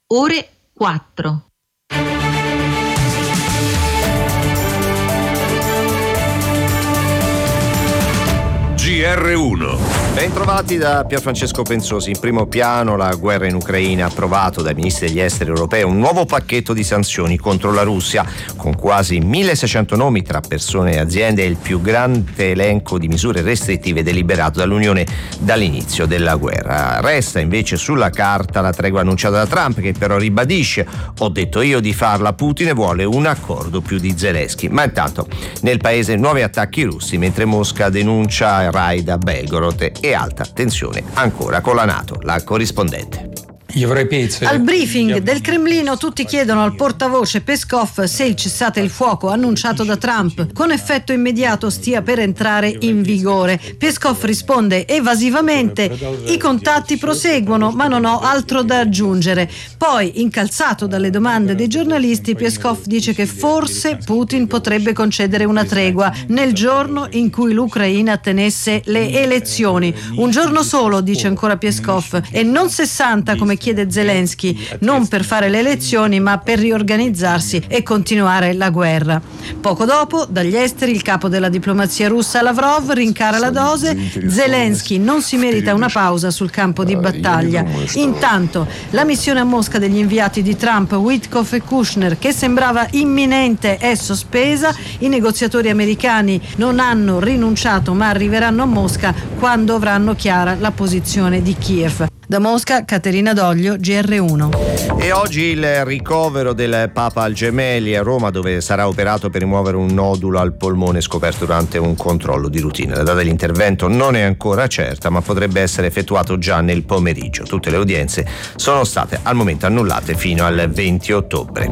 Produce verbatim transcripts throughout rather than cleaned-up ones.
ore quattro. G R uno. Bentrovati da Pierfrancesco Pensosi. In primo piano la guerra in Ucraina. Ha approvato dai ministri degli esteri europei un nuovo pacchetto di sanzioni contro la Russia con quasi milleseicento nomi tra persone e aziende, e il più grande elenco di misure restrittive deliberato dall'Unione dall'inizio della guerra. Resta invece sulla carta la tregua annunciata da Trump, che però ribadisce: ho detto io di farla, Putin, e vuole un accordo più di Zelensky. Ma intanto nel paese nuovi attacchi russi, mentre Mosca denuncia raid a Belgorod e alta tensione ancora con la NATO. La corrispondente. Al briefing del Cremlino tutti chiedono al portavoce Peskov se il cessate il fuoco annunciato da Trump con effetto immediato stia per entrare in vigore. Peskov risponde evasivamente: i contatti proseguono, ma non ho altro da aggiungere. Poi, incalzato dalle domande dei giornalisti, Peskov dice che forse Putin potrebbe concedere una tregua nel giorno in cui l'Ucraina tenesse le elezioni. Un giorno solo, dice ancora Peskov, e non sessanta come chiede Zelensky, non per fare le elezioni ma per riorganizzarsi e continuare la guerra. Poco dopo, dagli esteri, il capo della diplomazia russa Lavrov rincara la dose: Zelensky non si merita una pausa sul campo di battaglia. Intanto la missione a Mosca degli inviati di Trump, Witkoff e Kushner, che sembrava imminente, è sospesa. I negoziatori americani non hanno rinunciato ma arriveranno a Mosca quando avranno chiara la posizione di Kiev. Da Mosca, Caterina Doglio, G R uno. E oggi il ricovero del Papa al Gemelli a Roma, dove sarà operato per rimuovere un nodulo al polmone scoperto durante un controllo di routine. La data dell'intervento non è ancora certa, ma potrebbe essere effettuato già nel pomeriggio. Tutte le udienze sono state al momento annullate fino al venti ottobre.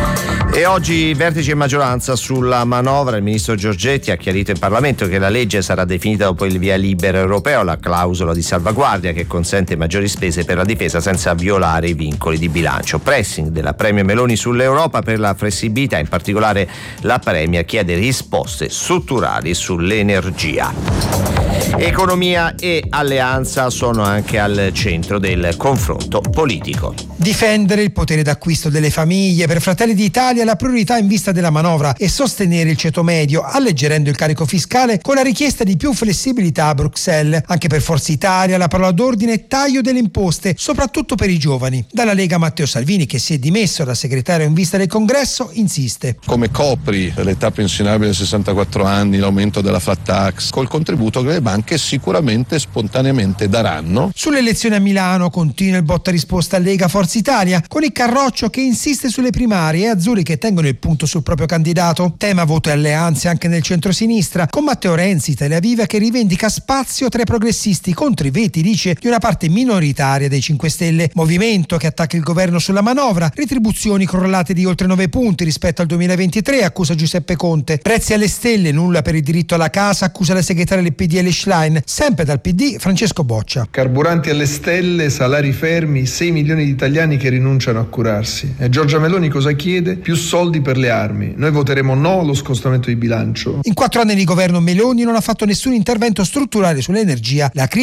E oggi vertice e maggioranza sulla manovra. Il ministro Giorgetti ha chiarito in Parlamento che la legge sarà definita dopo il via libera europeo, la clausola di salvaguardia che consente maggiori spese per la difesa senza violare i vincoli di bilancio. Pressing della Premier Meloni sull'Europa per la flessibilità, in particolare la Premier chiede risposte strutturali sull'energia. Economia e alleanza sono anche al centro del confronto politico. Difendere il potere d'acquisto delle famiglie. Per Fratelli d'Italia la priorità in vista della manovra è sostenere il ceto medio, alleggerendo il carico fiscale con la richiesta di più flessibilità a Bruxelles. Anche per Forza Italia la parola d'ordine è taglio delle imposte, soprattutto per i giovani. Dalla Lega Matteo Salvini, che si è dimesso da segretario in vista del congresso, insiste. Come copri l'età pensionabile a sessantaquattro anni, l'aumento della flat tax, col contributo che le banche sicuramente spontaneamente daranno. Sulle elezioni a Milano continua il botta risposta Lega Forza Italia, con il Carroccio che insiste sulle primarie e Azzurri che tengono il punto sul proprio candidato. Tema voto e alleanze anche nel centrosinistra, con Matteo Renzi, Italia Viva, che rivendica spazio tra i progressisti contro i veti, dice, di una parte minoritaria dei cinque Stelle. Movimento che attacca il governo sulla manovra, retribuzioni crollate di oltre nove punti rispetto al duemilaventitré, accusa Giuseppe Conte. Prezzi alle stelle, nulla per il diritto alla casa, accusa la segretaria del P D L Schlein. Sempre dal P D, Francesco Boccia. Carburanti alle stelle, salari fermi, sei milioni di italiani che rinunciano a curarsi. E Giorgia Meloni cosa chiede? Più soldi per le armi. Noi voteremo no allo scostamento di bilancio. In quattro anni di governo Meloni non ha fatto nessun intervento strutturale sull'energia. La crisi